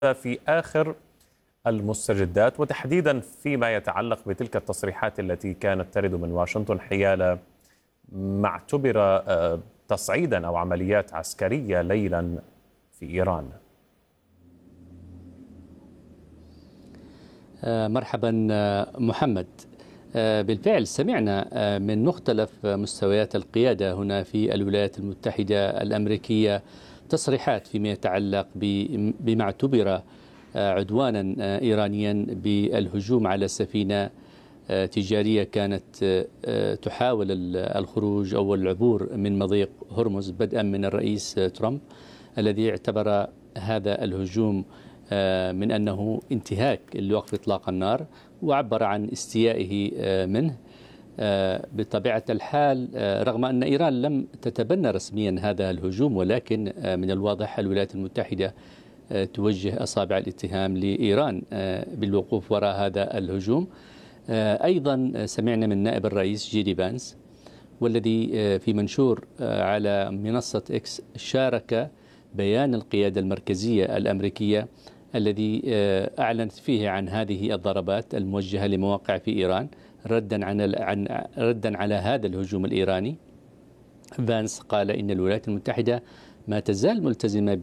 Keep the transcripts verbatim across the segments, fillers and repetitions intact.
في آخر المستجدات، وتحديدا فيما يتعلق بتلك التصريحات التي كانت ترد من واشنطن حيال ما اعتبر آه، تصعيدا أو عمليات عسكرية ليلا في إيران. آه، مرحبا آه، محمد. آه، بالفعل سمعنا آه، من مختلف مستويات القيادة هنا في الولايات المتحدة الأمريكية تصريحات فيما يتعلق ب- بما اعتبر آه، عدوانا آه، إيرانيا بالهجوم على سفينة آه، تجارية كانت آه، آه، تحاول ال- الخروج أو العبور من مضيق هرمز، بدءا من الرئيس آه، ترامب الذي اعتبر هذا الهجوم آه، من أنه انتهاك لوقف إطلاق النار، وعبر عن استيائه آه، منه. آه، بطبيعة الحال آه، رغم أن إيران لم تتبنى رسميا هذا الهجوم، ولكن آه، من الواضح الولايات المتحدة آه، توجه أصابع الاتهام لإيران آه، بالوقوف وراء هذا الهجوم. آه، أيضا سمعنا من نائب الرئيس جيدي فانس، والذي آه، في منشور آه، على منصة إكس شارك بيان القيادة المركزية الأمريكية الذي آه، أعلنت فيه عن هذه الضربات الموجهة لمواقع في إيران ردا عن عن ردا على هذا الهجوم الإيراني. فانس قال إن الولايات المتحدة ما تزال ملتزمة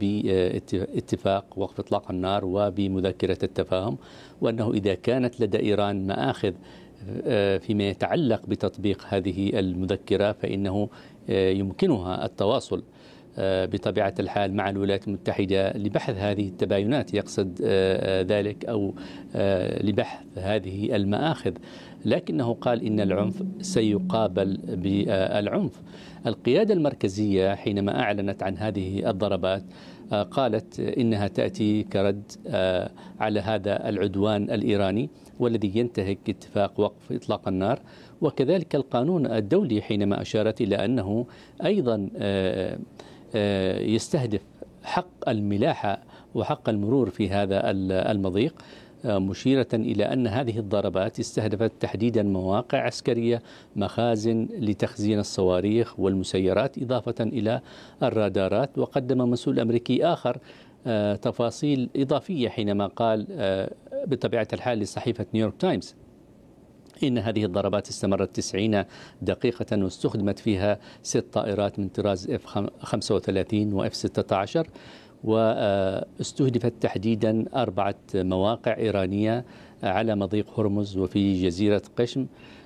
باتفاق وقف إطلاق النار وبمذكرة التفاهم، وأنه إذا كانت لدى إيران مآخذ آه، فيما يتعلق بتطبيق هذه المذكرة فإنه آه، يمكنها التواصل آه، بطبيعة الحال مع الولايات المتحدة لبحث هذه التباينات، يقصد آه، آه، ذلك أو آه، لبحث هذه المآخذ، لكنه قال إن العنف سيقابل بالعنف. القيادة المركزية حينما أعلنت عن هذه الضربات آه، قالت إنها تأتي كرد آه، على هذا العدوان الإيراني والذي ينتهك اتفاق وقف إطلاق النار، وكذلك القانون الدولي، حينما أشارت إلى أنه أيضا آه، آه، يستهدف حق الملاحة وحق المرور في هذا المضيق، آه، مشيرة إلى أن هذه الضربات استهدفت تحديدا مواقع عسكرية، مخازن لتخزين الصواريخ والمسيرات، إضافة إلى الرادارات. وقدم مسؤول أمريكي آخر آه، تفاصيل إضافية حينما قال آه، بطبيعة الحال لصحيفة نيويورك تايمز إن هذه الضربات استمرت تسعين دقيقة واستخدمت فيها ست طائرات من طراز إف خمسة وثلاثين وإف ستة عشر، واستهدفت تحديدا أربعة مواقع إيرانية على مضيق هرمز وفي جزيرة قشم.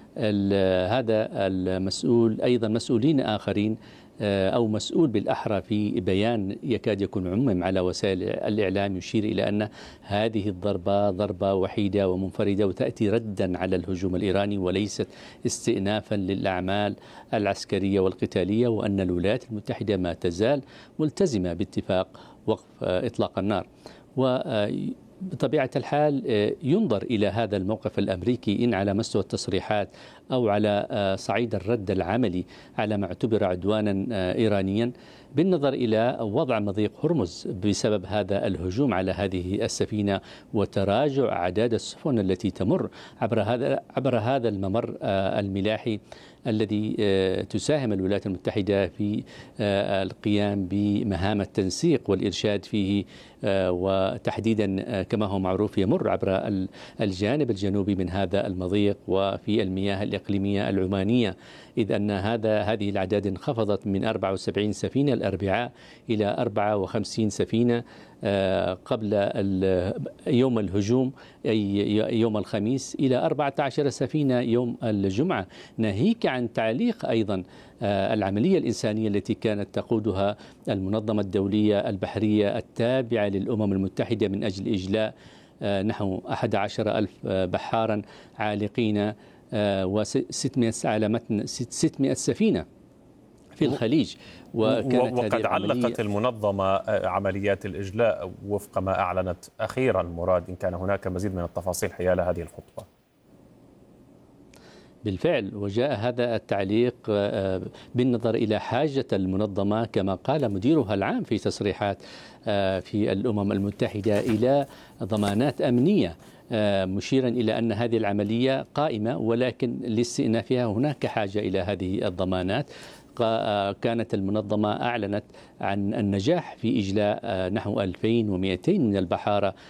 هذا المسؤول أيضا مسؤولين آخرين أو مسؤول بالأحرى في بيان يكاد يكون عمم على وسائل الإعلام يشير إلى أن هذه الضربة ضربة وحيدة ومنفردة وتأتي ردا على الهجوم الإيراني وليست استئنافا للأعمال العسكرية والقتالية، وأن الولايات المتحدة ما تزال ملتزمة باتفاق وقف إطلاق النار. وبطبيعة الحال ينظر إلى هذا الموقف الأمريكي إن على مستوى التصريحات أو على صعيد الرد العملي على ما اعتبر عدوانا إيرانيا، بالنظر إلى وضع مضيق هرمز بسبب هذا الهجوم على هذه السفينة وتراجع أعداد السفن التي تمر عبر هذا عبر هذا الممر الملاحي الذي تساهم الولايات المتحدة في القيام بمهام التنسيق والإرشاد فيه، وتحديدا كما هو معروف يمر عبر الجانب الجنوبي من هذا المضيق وفي المياه الإقليمية العمانية، إذ أن هذا هذه الأعداد انخفضت من أربعة وسبعين سفينة الأربعاء إلى أربعة وخمسين سفينة قبل يوم الهجوم أي يوم الخميس إلى أربعة عشر سفينة يوم الجمعة، ناهيك عن تعليق أيضا العملية الإنسانية التي كانت تقودها المنظمة الدولية البحرية التابعة للأمم المتحدة من أجل إجلاء نحو أحد عشر ألف بحارا عالقين وستمائة على متن ستمائة سفينة في الخليج. وكانت وقد علقت المنظمة عمليات الإجلاء وفق ما أعلنت أخيرا. مراد، إن كان هناك مزيد من التفاصيل حيال هذه الخطوة. بالفعل، وجاء هذا التعليق بالنظر إلى حاجة المنظمة كما قال مديرها العام في تصريحات في الأمم المتحدة إلى ضمانات أمنية، مشيرا إلى أن هذه العملية قائمة ولكن لاستئنافها هناك حاجة إلى هذه الضمانات. كانت المنظمة أعلنت عن النجاح في إجلاء نحو ألفين ومئتين من البحارة